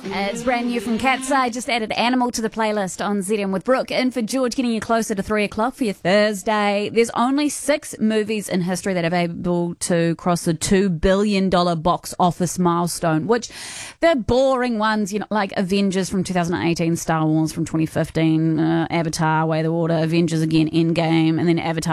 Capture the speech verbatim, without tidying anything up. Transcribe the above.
It's brand new from Cats. I just added Animal to the playlist on Z M with Brooke. In for George, getting you closer to three o'clock for your Thursday. There's only six movies in history that are able to cross the two billion dollars box office milestone, which they're boring ones, you know, like Avengers from two thousand eighteen, Star Wars from twenty fifteen, uh, Avatar, Way of the Water, Avengers again, Endgame, and then Avatar